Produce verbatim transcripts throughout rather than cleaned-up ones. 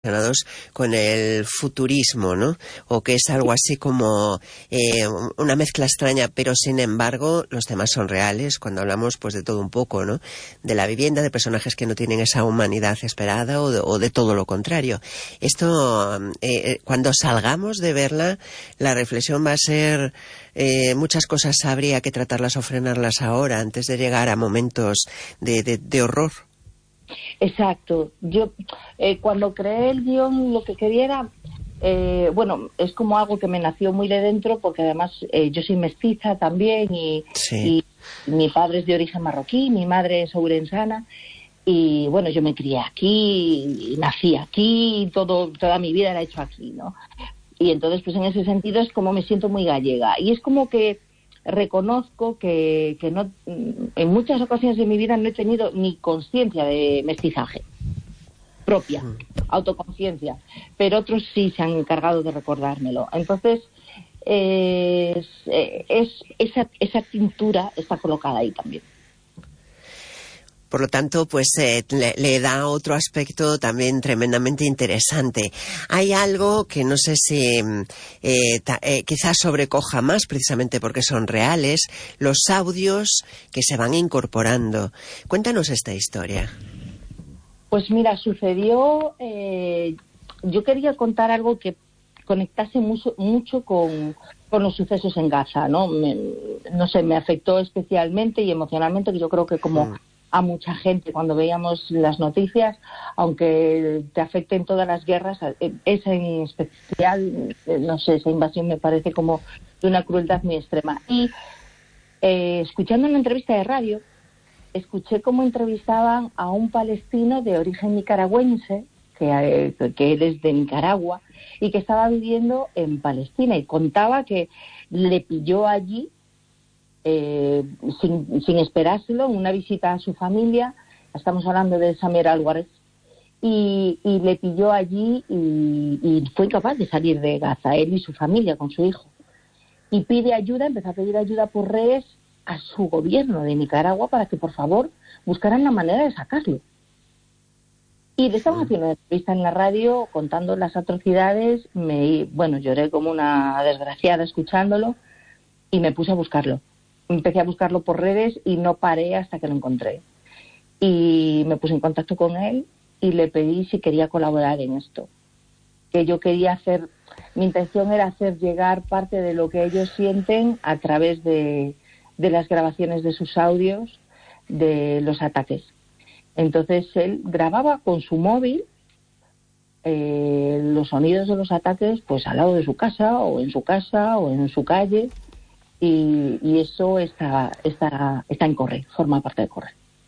relacionados con el futurismo, ¿no? O que es algo así como eh, una mezcla extraña, pero sin embargo los temas son reales cuando hablamos pues de todo un poco, ¿no? De la vivienda, de personajes que no tienen esa humanidad esperada o de, o de todo lo contrario. Esto, eh, cuando salgamos de verla, la reflexión va a ser eh, muchas cosas habría que tratarlas o frenarlas ahora antes de llegar a momentos de, de, de horror. Exacto. Yo eh, cuando creé el guión lo que quería era, eh, bueno, es como algo que me nació muy de dentro porque además eh, yo soy mestiza también y, sí. y mi padre es de origen marroquí, mi madre es ourensana y bueno, yo me crié aquí, y nací aquí, y todo, toda mi vida la he hecho aquí, ¿no? Y entonces pues en ese sentido es como me siento muy gallega y es como que reconozco que, que no, en muchas ocasiones de mi vida no he tenido ni conciencia de mestizaje propia, autoconciencia, pero otros sí se han encargado de recordármelo. Entonces, eh, es, es, esa, esa tintura está colocada ahí también. Por lo tanto, pues eh, le, le da otro aspecto también tremendamente interesante. Hay algo que no sé si eh, ta, eh, quizás sobrecoja más, precisamente porque son reales, los audios que se van incorporando. Cuéntanos esta historia. Pues mira, sucedió... Eh, yo quería contar algo que conectase mucho, mucho con, con los sucesos en Gaza, ¿no? Me, no sé, me afectó especialmente y emocionalmente, que yo creo que como... Mm. a mucha gente cuando veíamos las noticias, aunque te afecten todas las guerras, esa en especial, no sé, esa invasión me parece como de una crueldad muy extrema. Y eh, escuchando una entrevista de radio, escuché cómo entrevistaban a un palestino de origen nicaragüense, que, que él es de Nicaragua, y que estaba viviendo en Palestina, y contaba que le pilló allí Eh, sin, sin esperárselo, una visita a su familia, estamos hablando de Samer Álvarez, y, y le pilló allí y, y fue incapaz de salir de Gaza, él y su familia con su hijo, y pide ayuda, empezó a pedir ayuda por redes a su gobierno de Nicaragua para que por favor buscaran la manera de sacarlo. Y le estaban haciendo una entrevista en la radio contando las atrocidades, me, bueno, lloré como una desgraciada escuchándolo y me puse a buscarlo. Empecé a buscarlo por redes y no paré hasta que lo encontré. Y me puse en contacto con él y le pedí si quería colaborar en esto. Que yo quería hacer, mi intención era hacer llegar parte de lo que ellos sienten a través de, de las grabaciones de sus audios de los ataques. Entonces él grababa con su móvil eh, los sonidos de los ataques pues al lado de su casa o en su casa o en su calle. Y, y eso está, está, está en Corre, forma parte de Corre.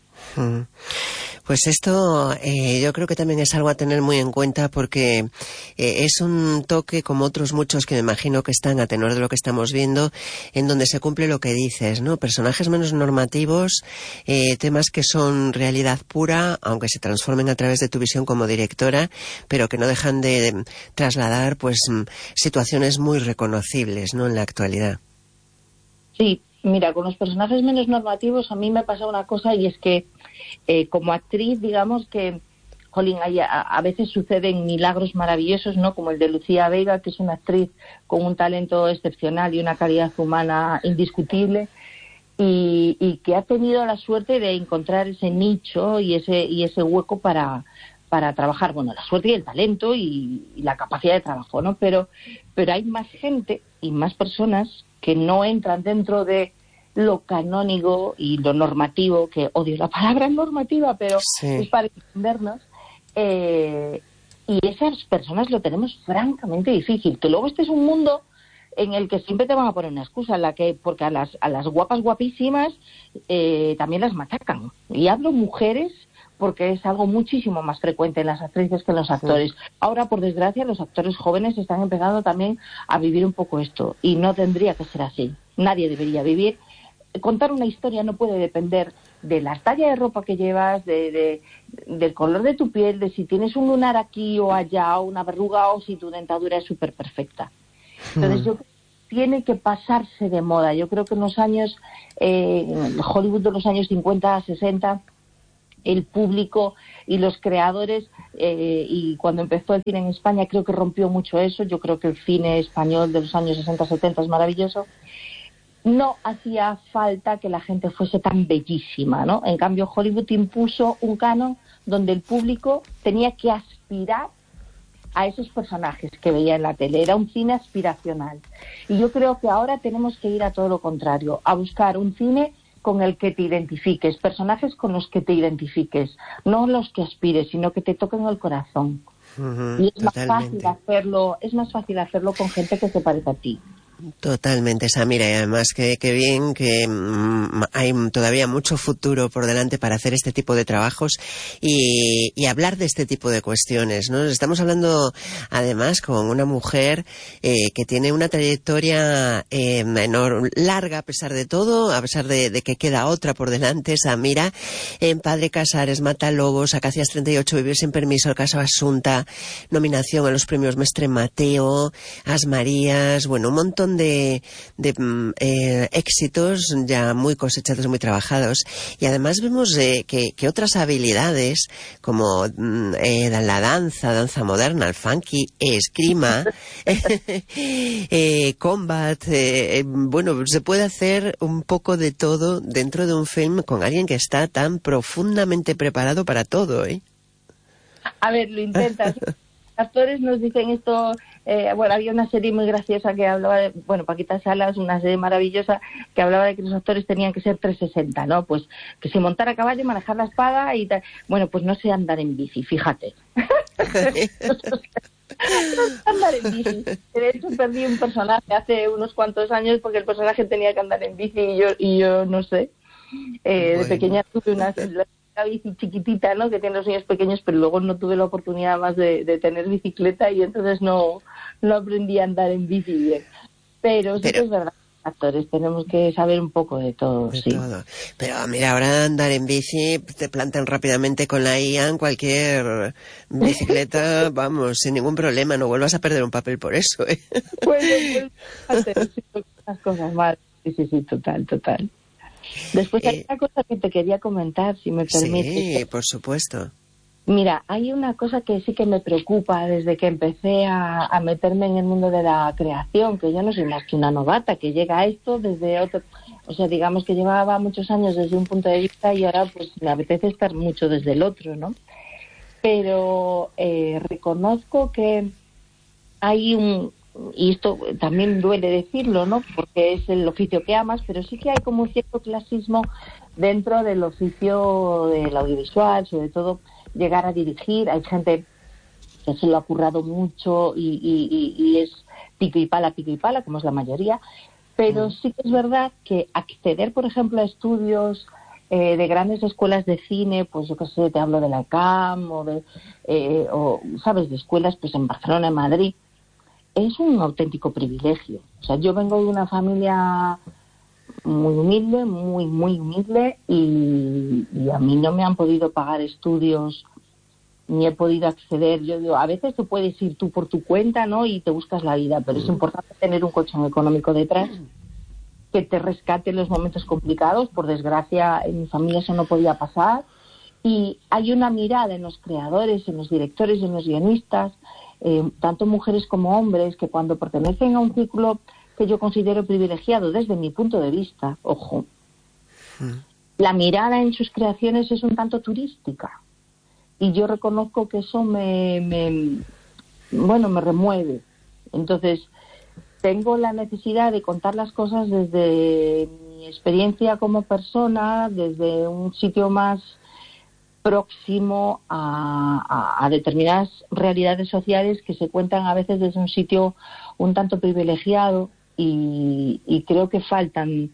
Pues esto eh, yo creo que también es algo a tener muy en cuenta porque eh, es un toque como otros muchos que me imagino que están a tenor de lo que estamos viendo, en donde se cumple lo que dices, ¿no? Personajes menos normativos, eh, temas que son realidad pura, aunque se transformen a través de tu visión como directora, pero que no dejan de, de trasladar pues situaciones muy reconocibles, ¿no? En la actualidad. Sí, mira, con los personajes menos normativos a mí me pasa una cosa y es que eh, como actriz, digamos que, jolín, hay, a, a veces suceden milagros maravillosos, ¿no? Como el de Lucía Vega, que es una actriz con un talento excepcional y una calidad humana indiscutible y, y que ha tenido la suerte de encontrar ese nicho y ese, y ese hueco para, para trabajar, bueno, la suerte y el talento y, y la capacidad de trabajo, ¿no? Pero, pero hay más gente y más personas que no entran dentro de lo canónico y lo normativo, que odio la palabra normativa, pero sí. Es para entendernos, eh, y esas personas lo tenemos francamente difícil, que luego este es un mundo en el que siempre te van a poner una excusa, en la que, porque a las, a las guapas guapísimas eh, también las machacan, y hablo mujeres porque es algo muchísimo más frecuente en las actrices que en los actores. Sí. Ahora, por desgracia, los actores jóvenes están empezando también a vivir un poco esto, y no tendría que ser así. Nadie debería vivir. Contar una historia no puede depender de la talla de ropa que llevas, de, de, del color de tu piel, de si tienes un lunar aquí o allá, o una verruga, o si tu dentadura es súper perfecta. Entonces, mm. yo tiene que pasarse de moda. Yo creo que en los años, eh, Hollywood de los años cincuenta, sesenta... el público y los creadores, eh, y cuando empezó el cine en España creo que rompió mucho eso. Yo creo que el cine español de los años sesenta setenta es maravilloso. No hacía falta que la gente fuese tan bellísima, ¿no? En cambio, Hollywood impuso un canon donde el público tenía que aspirar a esos personajes que veía en la tele. Era un cine aspiracional. Y yo creo que ahora tenemos que ir a todo lo contrario, a buscar un cine con el que te identifiques, personajes con los que te identifiques, no los que aspires, sino que te toquen el corazón. Uh-huh, y es más fácil hacerlo, es más fácil hacerlo con gente que se parece a ti. Totalmente, Samira, y además que, que bien que mmm, hay todavía mucho futuro por delante para hacer este tipo de trabajos y, y hablar de este tipo de cuestiones, ¿no? Estamos hablando además con una mujer eh, que tiene una trayectoria eh, menor, larga a pesar de todo, a pesar de, de que queda otra por delante. Samira, en Padre Casares, Matalobos, Acacias treinta y ocho, Vivir sin permiso, el caso Asunta, nominación a los premios Mestre Mateo, As Marías, bueno, un montón de, de eh, éxitos ya muy cosechados, muy trabajados, y además vemos eh, que, que otras habilidades como eh, la danza, danza moderna, el funky, esgrima, eh, combat, eh, bueno, se puede hacer un poco de todo dentro de un film con alguien que está tan profundamente preparado para todo, ¿eh? A ver, lo intentas. Actores nos dicen esto, eh, bueno, había una serie muy graciosa que hablaba de, bueno, Paquita Salas, una serie maravillosa que hablaba de que los actores tenían que ser trescientos sesenta, ¿no? Pues que si montar a caballo, manejar la espada y tal. Bueno, pues no sé andar en bici, fíjate. No sé andar en bici. De hecho, perdí un personaje hace unos cuantos años porque el personaje tenía que andar en bici y yo, y yo no sé. Eh, bueno. De pequeña tuve una... la bici chiquitita, ¿no? Que tiene los niños pequeños, pero luego no tuve la oportunidad más de, de tener bicicleta y entonces no, no aprendí a andar en bici bien. Pero, pero sí que es verdad, actores, tenemos que saber un poco de todo, de sí. todo. Pero mira, ahora andar en bici, te plantan rápidamente con la I A en cualquier bicicleta, vamos, sin ningún problema, no vuelvas a perder un papel por eso, ¿eh? Bueno, pues, hacer las cosas mal, sí, sí, sí, total, total. Después hay eh, una cosa que te quería comentar, si me permites. Sí, por supuesto. Mira, hay una cosa que sí que me preocupa desde que empecé a, a meterme en el mundo de la creación, que yo no soy más que una novata, que llega a esto desde otro... O sea, digamos que llevaba muchos años desde un punto de vista y ahora pues me apetece estar mucho desde el otro, ¿no? Pero eh, reconozco que hay un... y esto también duele decirlo, ¿no? Porque es el oficio que amas, pero sí que hay como un cierto clasismo dentro del oficio del audiovisual, sobre todo llegar a dirigir. Hay gente que se lo ha currado mucho y, y, y es pico y pala, pico y pala, como es la mayoría, pero sí que es verdad que acceder, por ejemplo, a estudios eh, de grandes escuelas de cine, pues yo qué sé, te hablo de la C A M o de, eh, o, ¿sabes?, de escuelas pues en Barcelona, en Madrid, es un auténtico privilegio. O sea, yo vengo de una familia muy humilde, muy, muy humilde, y, y a mí no me han podido pagar estudios, ni he podido acceder. Yo digo, a veces te puedes ir tú por tu cuenta, ¿no?, y te buscas la vida, pero es importante tener un colchón económico detrás que te rescate en los momentos complicados. Por desgracia, en mi familia eso no podía pasar. Y hay una mirada en los creadores, en los directores, en los guionistas, Eh, tanto mujeres como hombres, que cuando pertenecen a un círculo que yo considero privilegiado desde mi punto de vista, ojo, mm. la mirada en sus creaciones es un tanto turística, y yo reconozco que eso me, me bueno, me remueve. Entonces tengo la necesidad de contar las cosas desde mi experiencia como persona, desde un sitio más próximo a, a, a determinadas realidades sociales que se cuentan a veces desde un sitio un tanto privilegiado, y, y creo que faltan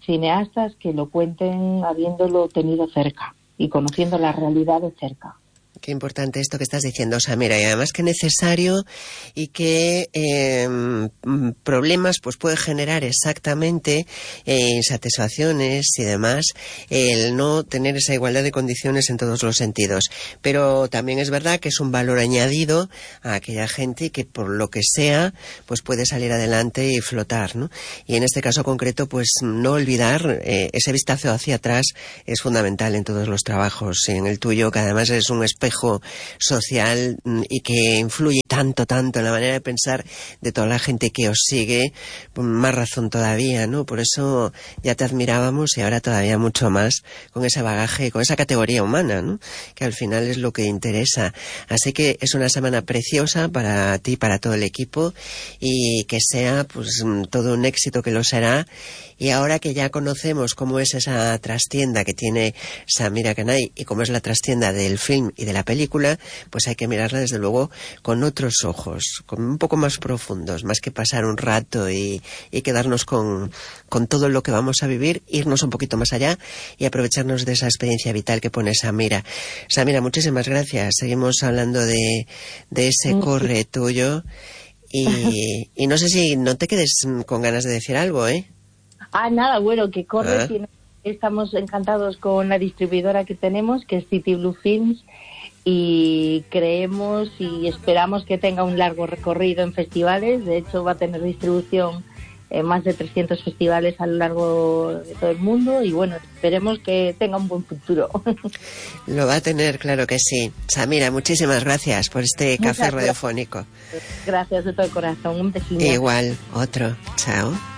cineastas que lo cuenten habiéndolo tenido cerca y conociendo la realidad de cerca. Qué importante esto que estás diciendo, Samira, y además que necesario y que eh, problemas pues puede generar exactamente eh, insatisfacciones y demás el no tener esa igualdad de condiciones en todos los sentidos. Pero también es verdad que es un valor añadido a aquella gente que por lo que sea pues puede salir adelante y flotar, ¿no? Y en este caso concreto pues no olvidar eh, ese vistazo hacia atrás es fundamental en todos los trabajos, y en el tuyo que además es un espejo social y que influye tanto, tanto en la manera de pensar de toda la gente que os sigue, más razón todavía, ¿no? Por eso ya te admirábamos y ahora todavía mucho más con ese bagaje, con esa categoría humana, ¿no? Que al final es lo que interesa. Así que es una semana preciosa para ti, para todo el equipo, y que sea pues todo un éxito, que lo será. Y ahora que ya conocemos cómo es esa trastienda que tiene Samira Canay y cómo es la trastienda del film y de la película, pues hay que mirarla desde luego con otros ojos, con un poco más profundos, más que pasar un rato y, y quedarnos con, con todo lo que vamos a vivir, irnos un poquito más allá y aprovecharnos de esa experiencia vital que pone Samira. Samira, muchísimas gracias. Seguimos hablando de, de ese corre tuyo y, y no sé si no te quedes con ganas de decir algo, ¿eh? Ah, nada, bueno, que corre, Ah. tiene, estamos encantados con la distribuidora que tenemos, que es City Blue Films, y creemos y esperamos que tenga un largo recorrido en festivales. De hecho, va a tener distribución en más de trescientos festivales a lo largo de todo el mundo, y bueno, esperemos que tenga un buen futuro. Lo va a tener, claro que sí. Samira, muchísimas gracias por este Muchas café gracias. radiofónico. Gracias de todo corazón, un besito. Igual, otro. Chao.